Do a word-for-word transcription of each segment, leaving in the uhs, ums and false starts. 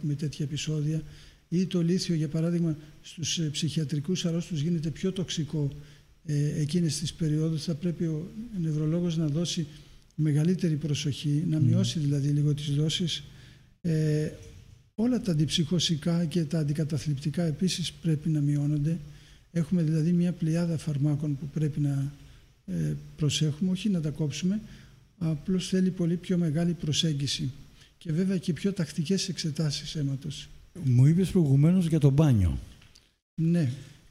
βλέπουμε τέτοια επεισόδια, ή το λίθιο για παράδειγμα στους ψυχιατρικούς αρρώστους γίνεται πιο τοξικό ε, εκείνες τις περιόδους. Θα πρέπει ο νευρολόγος να δώσει μεγαλύτερη προσοχή, να μειώσει δηλαδή λίγο τις δόσεις. Ε, όλα τα αντιψυχωσικά και τα αντικαταθλιπτικά επίσης πρέπει να μειώνονται. Έχουμε δηλαδή μια πλειάδα φαρμάκων που πρέπει να ε, προσέχουμε, όχι να τα κόψουμε, απλώς θέλει πολύ πιο μεγάλη προσέγγιση και βέβαια και πιο τακτικές εξετάσεις αίματος. Μου είπες προηγουμένως για το μπάνιο. Ναι.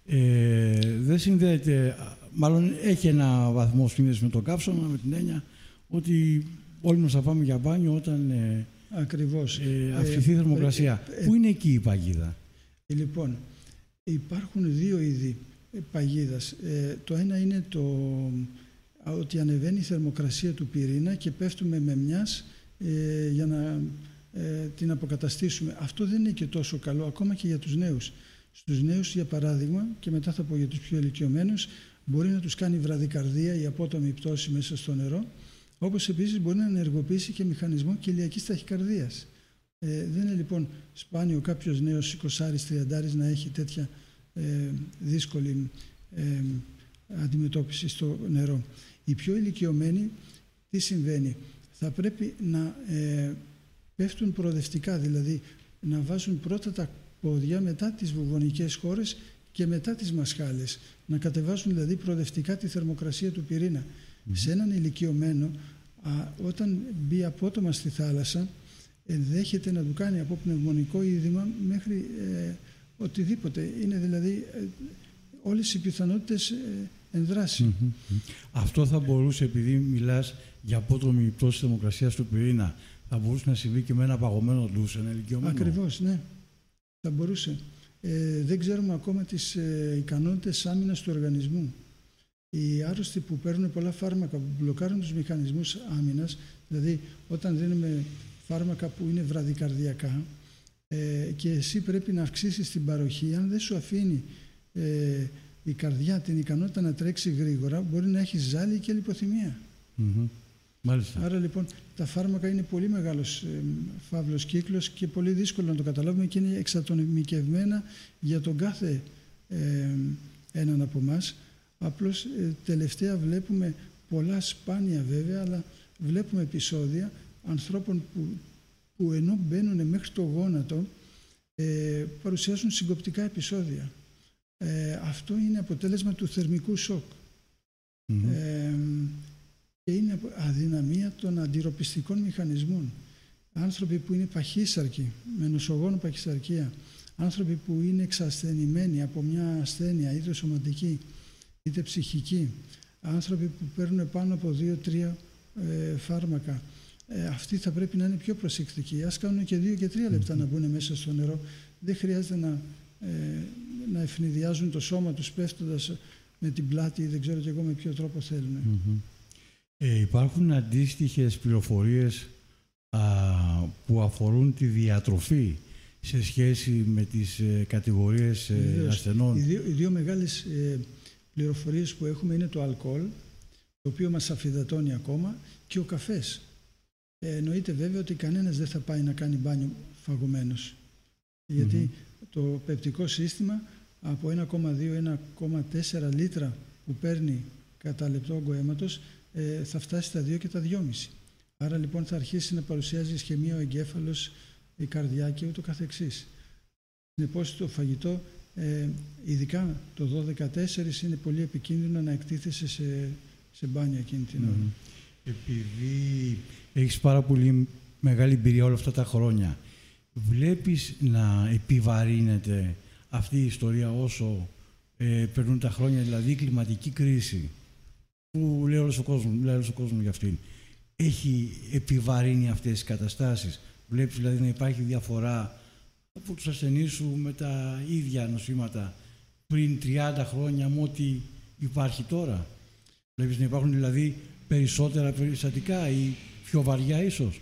Ε, δεν συνδέεται, μάλλον έχει ένα βαθμό σύνδεση με το καύσωμα, με την έννοια ότι όλοι μας θα πάμε για μπάνιο όταν ε, Ακριβώς. Ε, αυξηθεί η θερμοκρασία. Ε, ε, Πού είναι εκεί η παγίδα? Ε, λοιπόν, υπάρχουν δύο είδη παγίδας. Ε, το ένα είναι το ότι ανεβαίνει η θερμοκρασία του πυρήνα και πέφτουμε με μιας ε, για να ε, την αποκαταστήσουμε. Αυτό δεν είναι και τόσο καλό, ακόμα και για τους νέους. Στους νέους, για παράδειγμα, και μετά θα πω για τους πιο ηλικιωμένους, μπορεί να τους κάνει βραδικαρδία ή απότομη πτώση μέσα στο νερό, όπως επίσης μπορεί να ενεργοποιήσει και μηχανισμό κοιλιακής ταχυκαρδίας. Ε, δεν είναι λοιπόν σπάνιο κάποιος νέος εικοσάρης τριαντάρης να έχει τέτοια ε, δύσκολη ε, αντιμετώπιση στο νερό. Οι πιο ηλικιωμένοι, τι συμβαίνει? Θα πρέπει να ε, πέφτουν προοδευτικά, δηλαδή να βάζουν πρώτα τα πόδια, μετά τις βουβονικές χώρες και μετά τις μασχάλες. Να κατεβάσουν δηλαδή προοδευτικά τη θερμοκρασία του πυρήνα. Mm. Σε έναν ηλικιωμένο, α, όταν μπει απότομα στη θάλασσα, ενδέχεται να του κάνει από πνευμονικό είδημα μέχρι ε, οτιδήποτε. Είναι δηλαδή ε, όλες οι πιθανότητες ε, ενδράσει. Mm-hmm. Αυτό θα μπορούσε, επειδή μιλάς για απότομη πτώση θερμοκρασίας του πυρήνα, θα μπορούσε να συμβεί και με ένα παγωμένο ντους, ένα ηλικιωμένο? Ακριβώς, ναι. Θα μπορούσε. Ε, δεν ξέρουμε ακόμα τις ε, ικανότητες άμυνας του οργανισμού. Οι άρρωστοι που παίρνουν πολλά φάρμακα που μπλοκάρουν τους μηχανισμούς άμυνας, δηλαδή όταν δίνουμε φάρμακα που είναι βραδικαρδιακά ε, και εσύ πρέπει να αυξήσεις την παροχή, αν δεν σου αφήνει ε, η καρδιά την ικανότητα να τρέξει γρήγορα, μπορεί να έχει ζάλι και λιποθυμία. Mm-hmm. Μάλιστα. Άρα λοιπόν τα φάρμακα είναι πολύ μεγάλος ε, φαύλος κύκλος και πολύ δύσκολο να το καταλάβουμε και είναι εξατομικευμένα για τον κάθε ε, έναν από εμάς. Απλώς ε, τελευταία βλέπουμε πολλά σπάνια βέβαια, αλλά βλέπουμε επεισόδια ανθρώπων που, που ενώ μπαίνουν μέχρι το γόνατο ε, παρουσιάζουν συγκοπτικά επεισόδια. Ε, αυτό είναι αποτέλεσμα του θερμικού σοκ. Mm-hmm. Ε, και είναι αδυναμία των αντιρροπιστικών μηχανισμών. Άνθρωποι που είναι παχύσαρκοι, με νοσογόνο παχυσαρκία, άνθρωποι που είναι εξασθενημένοι από μια ασθένεια, είτε σωματική είτε ψυχική, άνθρωποι που παίρνουν πάνω από δύο-τρία ε, φάρμακα, ε, αυτοί θα πρέπει να είναι πιο προσεκτικοί. Ας κάνουν και δύο και τρία λεπτά mm-hmm. να μπουν μέσα στο νερό. Δεν χρειάζεται να, ε, να ευνηδιάζουν το σώμα τους πέφτοντας με την πλάτη ή δεν ξέρω και εγώ με ποιο τρόπο θέλουν. Mm-hmm. Ε, υπάρχουν αντίστοιχες πληροφορίες α, που αφορούν τη διατροφή σε σχέση με τις ε, κατηγορίες ε, ασθενών? Οι δύο, οι δύο μεγάλες ε, πληροφορίες που έχουμε είναι το αλκοόλ, το οποίο μας αφυδατώνει ακόμα, και ο καφές. Ε, εννοείται βέβαια ότι κανένας δεν θα πάει να κάνει μπάνιο φαγωμένος. Γιατί mm-hmm. το πεπτικό σύστημα από ένα κόμμα δύο με ένα κόμμα τέσσερα λίτρα που παίρνει κατά λεπτό όγκο αίματος ε, θα φτάσει στα δύο και τα δυόμισι. Άρα λοιπόν θα αρχίσει να παρουσιάζει ισχυμία ο εγκέφαλος, η καρδιά και ούτω καθεξής. Συνεπώς το φαγητό, ε, η το δώδεκα τέσσερα είναι πολύ επικίνδυνο να εκτίθεσαι σε, σε μπάνια εκείνη την ώρα. Mm. Επειδή έχεις πάρα πολύ μεγάλη εμπειρία όλα αυτά τα χρόνια, βλέπεις να επιβαρύνεται αυτή η ιστορία όσο ε, περνούν τα χρόνια, δηλαδή η κλιματική κρίση που λέει όλος ο κόσμος, λέει όλος ο κόσμος για αυτήν, έχει επιβαρύνει αυτές τις καταστάσεις? Βλέπεις δηλαδή να υπάρχει διαφορά από τους ασθενείς σου με τα ίδια νοσήματα πριν τριάντα χρόνια με ό,τι υπάρχει τώρα? Βλέπεις να υπάρχουν δηλαδή περισσότερα περιστατικά ή πιο βαριά ίσως?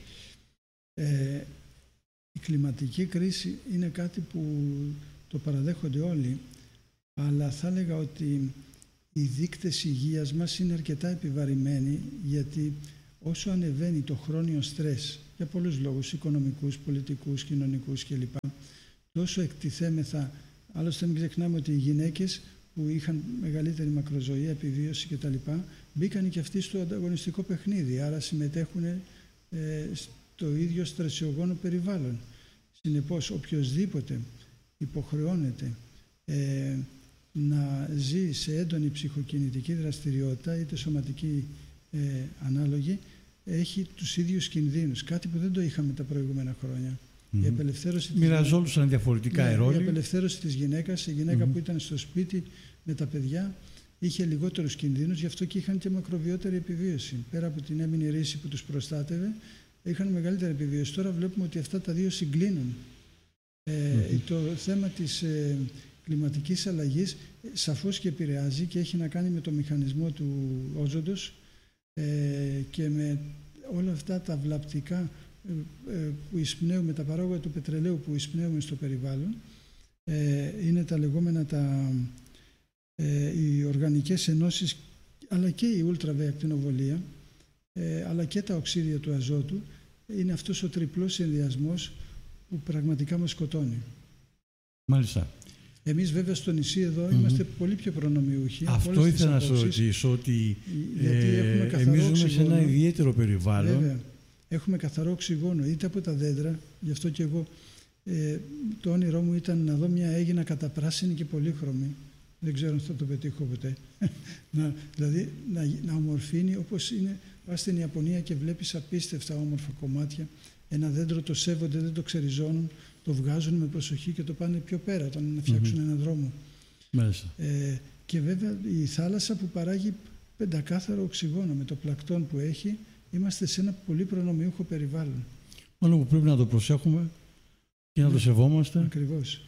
Ε, η κλιματική κρίση είναι κάτι που το παραδέχονται όλοι, αλλά θα έλεγα ότι οι δείκτες υγείας μας είναι αρκετά επιβαρημένοι, γιατί όσο ανεβαίνει το χρόνιο στρες, για πολλούς λόγους, οικονομικούς, πολιτικούς, κοινωνικούς κλπ. Τόσο εκτιθέμεθα, άλλωστε μην ξεχνάμε ότι οι γυναίκες που είχαν μεγαλύτερη μακροζωία, επιβίωση κτλ. Μπήκαν και αυτοί στο ανταγωνιστικό παιχνίδι, άρα συμμετέχουν ε, στο ίδιο στρεσιογόνο περιβάλλον. Συνεπώς, οποιοσδήποτε υποχρεώνεται ε, να ζει σε έντονη ψυχοκινητική δραστηριότητα, είτε σωματική ε, ανάλογη, έχει τους ίδιους κινδύνους, κάτι που δεν το είχαμε τα προηγούμενα χρόνια. Mm-hmm. Η απελευθέρωση Μοιραζόντουσαν διαφορετικά ναι, οι ρόλοι. Η απελευθέρωση της γυναίκας, η γυναίκα mm-hmm. που ήταν στο σπίτι με τα παιδιά, είχε λιγότερους κινδύνους, γι' αυτό και είχαν και μακροβιότερη επιβίωση. Πέρα από την έμεινη ρίση που τους προστάτευε, είχαν μεγαλύτερη επιβίωση. Τώρα βλέπουμε ότι αυτά τα δύο συγκλίνουν. Ε, mm-hmm. Το θέμα της ε, κλιματικής αλλαγής ε, σαφώς και επηρεάζει και έχει να κάνει με το μηχανισμό του όζοντος ε, και με όλα αυτά τα βλαπτικά ε, ε, που εισπνέουμε, τα παράγωγα του πετρελαίου που εισπνέουμε στο περιβάλλον. Ε, είναι τα λεγόμενα τα, ε, οι οργανικές ενώσεις, αλλά και η ουλτραβιακτινοβολία, ε, αλλά και τα οξύδια του αζότου. Είναι αυτός ο τριπλός συνδυασμός που πραγματικά μας σκοτώνει. Μάλιστα. Εμείς βέβαια στο νησί εδώ mm-hmm. είμαστε πολύ πιο προνομιούχοι. Αυτό ήθελα να σε ρωτήσω, ότι ε, εμείς ζούμε σε ένα ιδιαίτερο περιβάλλον. Βέβαια, έχουμε καθαρό οξυγόνο, είτε από τα δέντρα, γι' αυτό και εγώ ε, το όνειρό μου ήταν να δω μια Αίγινα καταπράσινη και πολύχρωμη. Δεν ξέρω αν θα το πετύχω ποτέ. να, δηλαδή να, να ομορφύνει όπως είναι. Πας στην Ιαπωνία και βλέπεις απίστευτα όμορφα κομμάτια. Ένα δέντρο το σέβονται, δεν το ξεριζώνουν, το βγάζουν με προσοχή και το πάνε πιο πέρα όταν να φτιάξουν mm-hmm. έναν δρόμο. Μάλιστα. Ε, και βέβαια η θάλασσα που παράγει πεντακάθαρο οξυγόνο με το πλακτόν που έχει, είμαστε σε ένα πολύ προνομιούχο περιβάλλον. Μόνο που πρέπει να το προσέχουμε και να mm. το σεβόμαστε. Ακριβώς.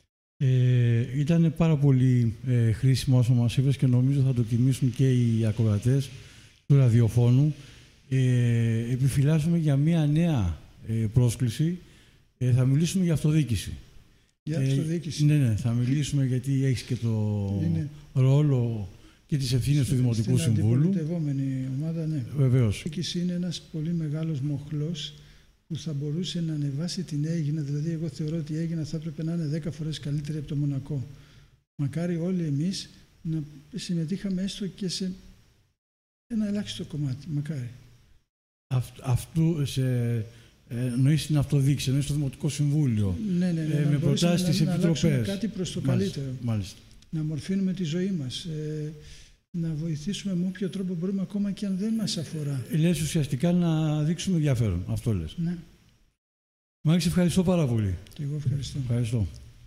Ε, ήταν πάρα πολύ ε, χρήσιμο όσο μας είπες και νομίζω θα το τιμήσουν και οι ακροατές του ραδιοφώνου. Ε, επιφυλάσσουμε για μια νέα ε, πρόσκληση. Ε, θα μιλήσουμε για αυτοδιοίκηση. Για αυτοδιοίκηση. Ε, ναι, ναι, θα μιλήσουμε γιατί έχεις και το είναι... ρόλο και τις ευθύνες του Δημοτικού στην Συμβούλου. Στην αντιπολιτευόμενη ομάδα, ναι. Βεβαίως. Η αυτοδιοίκηση είναι ένας πολύ μεγάλος μοχλός που θα μπορούσε να ανεβάσει την Αίγινα. Δηλαδή, εγώ θεωρώ ότι η Αίγινα θα έπρεπε να είναι δέκα φορές καλύτερη από το Μονακό. Μακάρι όλοι εμείς να συμμετείχαμε έστω και σε ένα ελάχιστο κομμάτι. Μακάρι. Αυτ, αυτού σε... εννοείς την αυτοδιοίκηση, εννοείς το Δημοτικό Συμβούλιο. Ναι, ναι, ναι, ε, με προτάσεις στις επιτροπές. Να αλλάξουμε κάτι προς το Μάλιστα, καλύτερο. Μάλιστα. Να μορφύνουμε τη ζωή μας. Ε, να βοηθήσουμε με όποιο τρόπο μπορούμε, ακόμα και αν δεν μας αφορά. Λες ουσιαστικά να δείξουμε ενδιαφέρον. Αυτό λες. Ναι. Μάκη, ευχαριστώ πάρα πολύ. Και εγώ ευχαριστώ. Ευχαριστώ.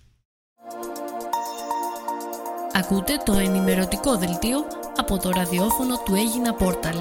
Ακούτε το ενημερωτικό δελτίο από το ραδιόφωνο του Αίγινα Πόρταλ.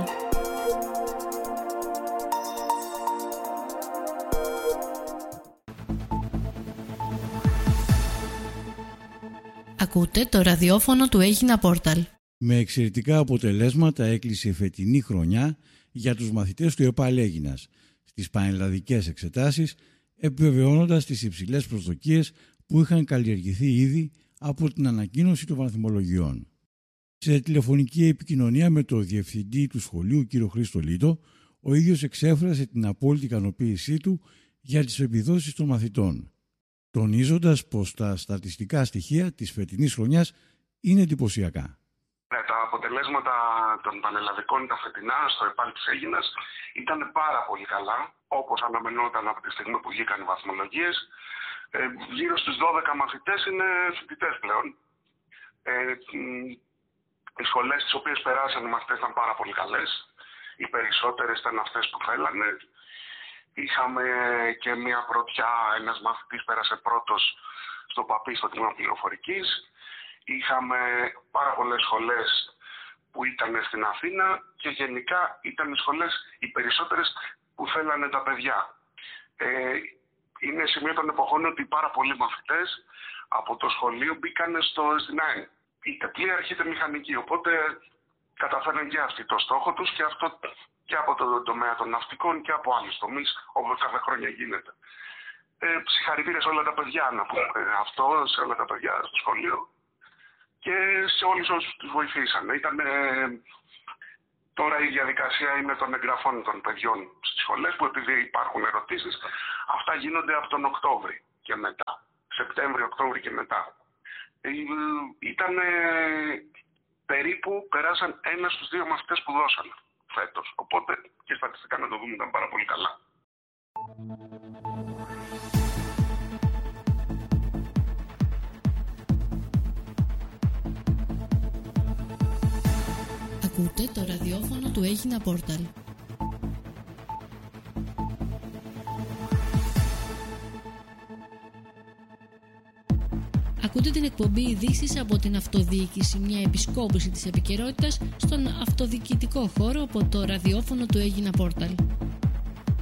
Ακούτε το ραδιόφωνο του Αίγινα Πόρταλ. Με εξαιρετικά αποτελέσματα έκλεισε η φετινή χρονιά για τους μαθητές του ΕΠΑΛ Αίγινας στις πανελλαδικές εξετάσεις, επιβεβαιώνοντας τις υψηλές προσδοκίες που είχαν καλλιεργηθεί ήδη από την ανακοίνωση των βαθμολογιών. Σε τηλεφωνική επικοινωνία με το διευθυντή του σχολείου, κ. Χρήστο Λίτο, ο ίδιος εξέφρασε την απόλυτη ικανοποίησή του για τις επιδόσεις των μαθητών, τονίζοντας πως τα στατιστικά στοιχεία της φετινής χρονιάς είναι εντυπωσιακά. Ναι, τα αποτελέσματα των πανελλαδικών τα φετινά στο ΕΠΑΛ της Αίγινας ήταν πάρα πολύ καλά, όπως αναμενόταν από τη στιγμή που βγήκαν οι βαθμολογίες. Ε, γύρω στους δώδεκα μαθητές είναι φοιτητές πλέον. Ε, οι σχολές τις οποίες περάσαν οι μαθητές ήταν πάρα πολύ καλές. Οι περισσότερες ήταν αυτές που θέλανε. Είχαμε και μια πρωτιά, ένας μαθητής πέρασε πρώτος στο ΠΑΠΗ, στο τμήμα πληροφορικής. Είχαμε πάρα πολλές σχολές που ήταν στην Αθήνα και γενικά ήταν οι σχολές οι περισσότερες που θέλανε τα παιδιά. Ε, είναι σημείο των εποχών ότι πάρα πολλοί μαθητές από το σχολείο μπήκαν στο, στην ΑΕΝ. Είτε πλοίαρχοι είτε μηχανικοί, οπότε καταφέρνουν και αυτοί το στόχο τους και αυτό και από το τομέα των ναυτικών και από άλλους τομείς, όπως κάθε χρόνια γίνεται. Ε, συγχαρητήρια σε όλα τα παιδιά, να πούμε αυτό, σε όλα τα παιδιά στο σχολείο και σε όλους όσους τους βοηθήσαν. Ήταν, ε, Τώρα η διαδικασία είναι των εγγραφών των παιδιών στις σχολές, που επειδή υπάρχουν ερωτήσεις, αυτά γίνονται από τον Οκτώβρη και μετά. Σεπτέμβριο, Οκτώβρη και μετά. Ήταν περίπου, περάσαν ένα στους δύο μαθητές που δώσαν φέτος. Οπότε και στατιστικά να το δούμε ήταν πάρα πολύ καλά. Ακούτε το ραδιόφωνο του Έγινα Πόρταλ. Ακούτε την εκπομπή ειδήσεις από την αυτοδιοίκηση, μια επισκόπηση της επικαιρότητας στον αυτοδιοικητικό χώρο από το ραδιόφωνο του Έγινα Πόρταλ.